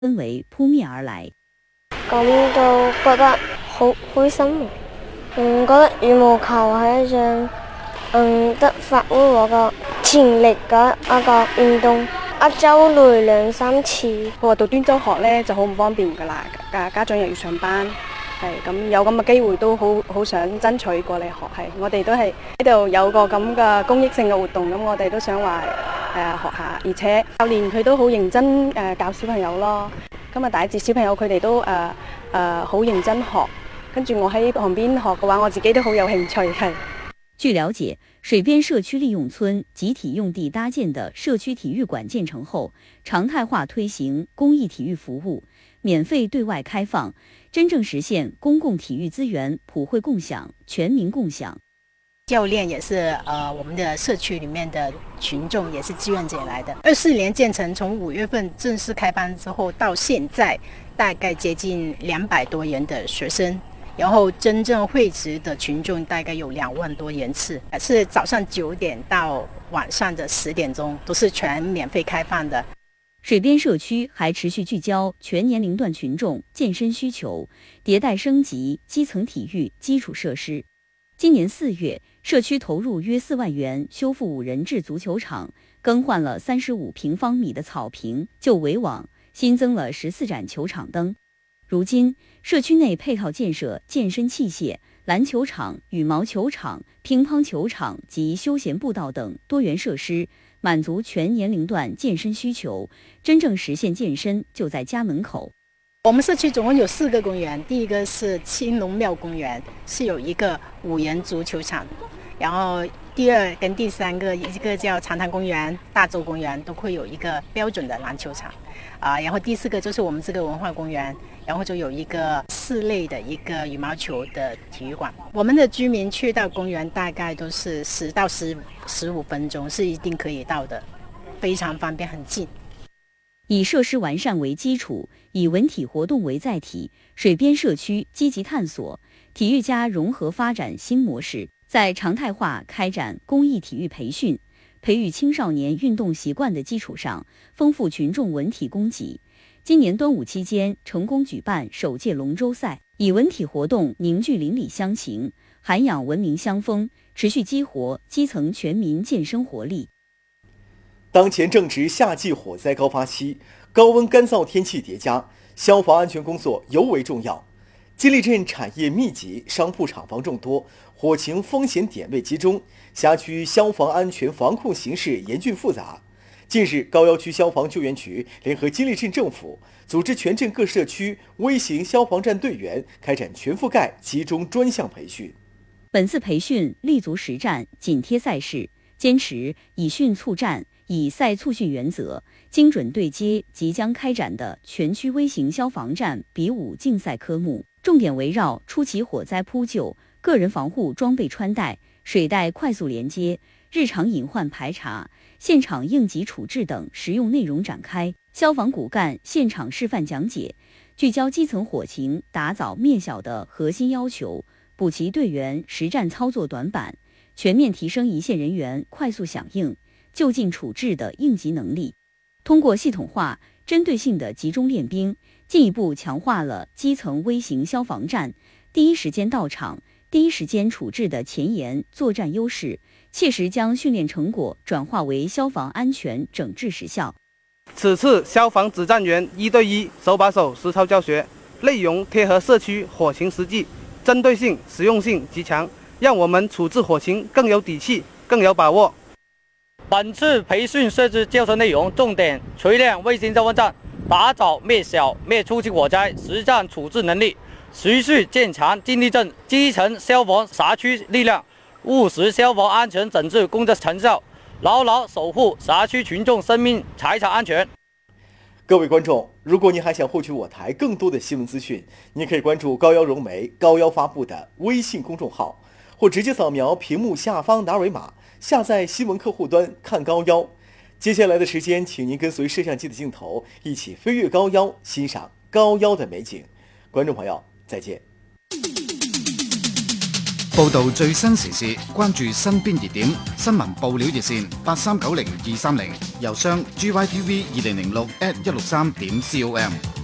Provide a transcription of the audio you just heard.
氛圍撲面而來。 咁就覺得好開心。覺得羽毛球係一項得發揮我個潛力嘅一個運動。一周累2-3次。 佢話到端州學呢就好唔方便㗎啦，家長又要上班，係咁有咁嘅機會都好想爭取過嚟學。係我哋都係呢度有個咁嘅公益性嘅活動，咁我哋都想話學下，而且教練佢都好認真教小朋友咯。今日第一節小朋友佢哋都好認真學，跟住我喺旁邊學嘅話，我自己都好有興趣。係。 據了解，水邊社區利用村集體用地搭建的社區體育館建成後，常態化推行公益體育服務，免費對外開放，真正實現公共體育資源普惠共享、全民共享。 教練也是我們的社區裡面的群眾也是志願者來的。24年建成，從5月份正式開班之後到現在，大概接近200多人的學生。然後真正會籍的群眾大概有2萬多人次，是早上9點到晚上的10點鐘，都是全免費開放的。 水邊社區還持續聚焦全年齡段群眾健身需求，迭代升級基層體育基礎設施。今年4月，社區投入約4萬元修復5人制足球場，更換了35平方米的草坪舊圍網，新增了14盞球場燈。如今，社區內配套建設健身器械、籃球場、羽毛球場、乒乓球場及休閒步道等多元設施，滿足全年齡段健身需求，真正實現健身就在家門口。 我們社區總共有4個公園，第一個是青龍廟公園，是有一個5人足球場，然後第二跟第三個一個叫長灘公園、大洲公園都會有一個標準的籃球場，然後第4個就是我們這個文化公園，然後就有一個室內的一個羽毛球的體育館。我們的居民去到公園大概都是10到15分鐘，是一定可以到的，非常方便，很近。 以設施完善為基礎，以文體活動為載體，水邊社區積極探索體育加融合發展新模式，在常態化開展公益體育培訓，培育青少年運動習慣的基礎上，豐富群眾文體供給。今年端午期間成功舉辦首屆龍舟賽，以文體活動凝聚鄰里鄉情，涵養文明鄉風，持續激活基層全民健身活力。 當前正值夏季火災高發期，高溫乾燥天氣疊加，消防安全工作尤為重要。金利鎮產業密集，商鋪廠房眾多，火情風險點位集中，轄區消防安全防控形勢嚴峻複雜。近日，高要區消防救援局聯合金利鎮政府，組織全鎮各社區微型消防站隊員開展全覆蓋集中專項培訓。 本次培訓立足實戰，緊貼賽事，堅持以訓促戰、以賽促訓原則，精準對接即將開展的全區微型消防站比武競賽科目，重點圍繞初期火災撲救、個人防護裝備穿戴、水帶快速連接、日常隱患排查、現場應急處置等實用內容展開。消防骨幹現場示範講解，聚焦基層火情打早滅小的核心要求，補齊隊員實戰操作短板，全面提升一線人員快速響應、就近處置的應急能力。通過系統化、針對性的集中練兵，進一步強化了基層微型消防站第一時間到場、第一時間處置的前沿作戰優勢，切實將訓練成果轉化為消防安全整治實效。 此次消防指戰員1對1手把手實操教學，內容貼合社區火情實際，針對性、實用性極強，讓我們處置火情更有底氣、更有把握。 本次培訓設置教學內容重點錘煉微型消防站打早滅小滅初期火災實戰處置能力，持續建強金利鎮基層消防轄區力量，務實消防安全整治工作成效，牢牢守護轄區群眾生命財產安全。 各位觀眾，如果你還想獲取我台更多的新聞資訊，你可以關注高要融媒高要發布的微信公眾號，或直接掃描屏幕下方的二維碼下載新聞客戶端看高要。接下來的時間，請您跟隨攝像機的鏡頭一起飛越高要，欣賞高要的美景。觀眾朋友，再見。 報導最新時事，關注身邊熱點，新聞報料熱線8390-230，郵箱gytv2006@163.com。